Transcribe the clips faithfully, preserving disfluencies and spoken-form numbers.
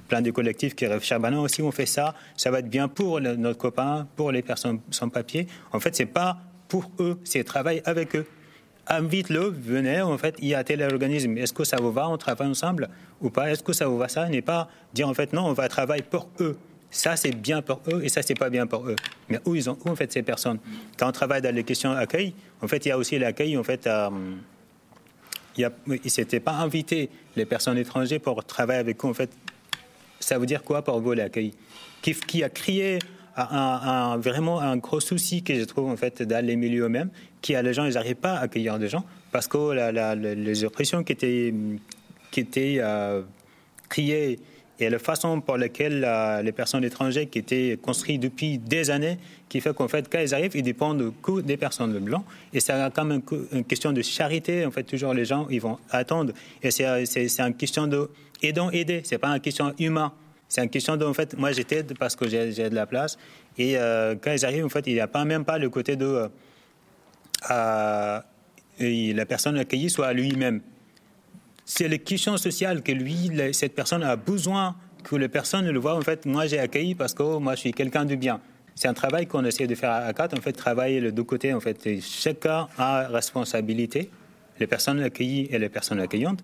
plein de collectifs qui réfléchissent, bah non, si on fait ça, ça va être bien pour le, notre copain, pour les personnes sans papier. En fait, c'est pas pour eux, c'est travailler avec eux. Invite-le, venez, en fait, il y a tel organisme. Est-ce que ça vous va, on travaille ensemble ou pas? Est-ce que ça vous va ça? N'est pas dire, en fait, non, on va travailler pour eux. Ça, c'est bien pour eux et ça, c'est pas bien pour eux. Mais où ils ont, où, en fait, ces personnes? Quand on travaille dans les questions d'accueil, en fait, il y a aussi l'accueil, en fait, euh, il ne s'était pas invité les personnes étrangères pour travailler avec eux, en fait. Ça veut dire quoi pour vous, l'accueil? Qui, qui a créé un, un, vraiment un gros souci que je trouve, en fait, dans les milieux eux-mêmes, qui a les gens, ils n'arrivent pas à accueillir des gens parce que la, la, les oppressions qui étaient, qui étaient euh, créées et la façon pour laquelle euh, les personnes étrangères qui étaient construites depuis des années, qui fait qu'en fait, quand ils arrivent, ils dépendent que des personnes blanches. Et c'est quand même une question de charité. En fait, toujours les gens, ils vont attendre. Et c'est, c'est, c'est une question de aidons, aider. C'est pas une question humaine. C'est une question de, en fait, moi, j'aide parce que j'ai, j'ai de la place. Et euh, quand ils arrivent, en fait, il n'y a pas, même pas le côté de euh, euh, la personne accueillie soit lui-même. C'est la question sociale que lui, cette personne a besoin que les personnes le voient. En fait, moi, j'ai accueilli parce que oh, moi, je suis quelqu'un de bien. C'est un travail qu'on essaie de faire à quatre. En fait, travailler les deux côtés. En fait, et chacun a responsabilité, les personnes accueillies et les personnes accueillantes.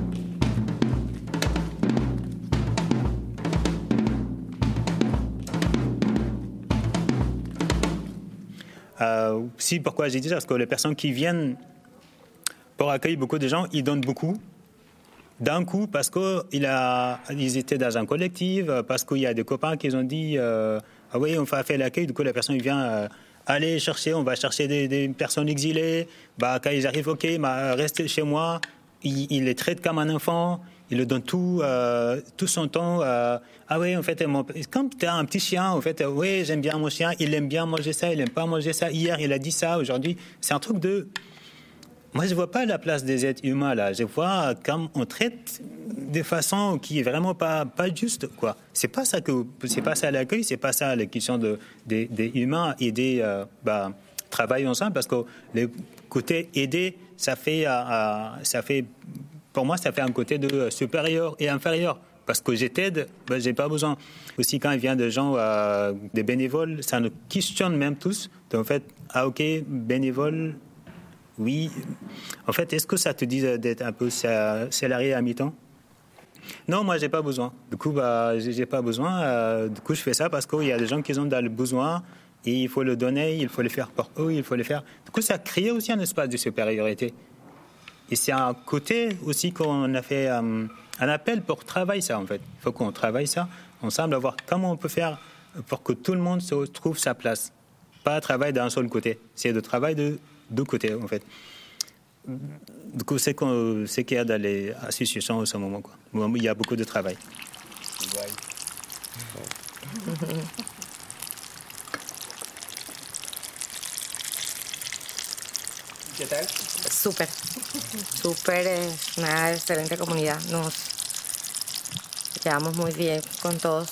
Euh, si, pourquoi j'ai dit ça? Parce que les personnes qui viennent pour accueillir beaucoup de gens, ils donnent beaucoup. D'un coup, parce qu'ils ils étaient dans un collectif, parce qu'il y a des copains qui ont dit euh, ah oui, on va faire l'accueil, du coup la personne vient euh, aller chercher, on va chercher des, des personnes exilées, bah, quand ils arrivent, ok, bah, restez chez moi, il, il les traite comme un enfant, il leur donne tout, euh, tout son temps, euh, ah oui, en fait, mon, quand tu as un petit chien, en fait, oui, j'aime bien mon chien, il aime bien manger ça, il n'aime pas manger ça, hier il a dit ça, aujourd'hui, c'est un truc de... Moi, je ne vois pas la place des êtres humains, là. Je vois comme on traite de façon qui est vraiment pas, pas juste, quoi. C'est pas ça que, c'est pas ça l'accueil, c'est pas ça la question de, des, des humains aider, euh, bah, travailler ensemble, parce que le côté aider, ça fait, euh, ça fait, pour moi, ça fait un côté de supérieur et inférieur. Parce que je t'aide, ben, j'ai pas besoin. Aussi, quand il vient de gens, euh, des bénévoles, ça nous questionne même tous. Donc, en fait, ah, ok, bénévole, oui. En fait, est-ce que ça te dit d'être un peu salarié à mi-temps? Non, moi, j'ai pas besoin. Du coup, bah, j'ai pas besoin. Euh, du coup, je fais ça parce qu'il y a des gens qui ont dans le besoin et il faut le donner, il faut le faire pour eux, il faut le faire. Du coup, ça crée aussi un espace de supériorité. Et c'est un côté aussi qu'on a fait euh, un appel pour travailler ça, en fait. Il faut qu'on travaille ça ensemble, à voir comment on peut faire pour que tout le monde se trouve sa place. Pas travailler d'un seul côté. C'est de travail de deux côtés, en fait. Du coup, c'est, qu'on, c'est qu'il y a dans les associations en ce moment, quoi. Il y a beaucoup de travail. Ouais. ¿Qué tal? Súper, súper, es una excelente comunidad. Nos llevamos muy bien con todos.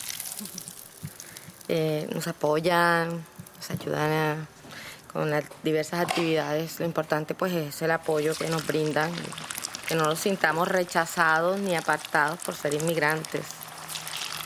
Eh, nos apoyan, nos ayudan a, con las diversas actividades. Lo importante pues es el apoyo que nos brindan, que no nos sintamos rechazados ni apartados por ser inmigrantes.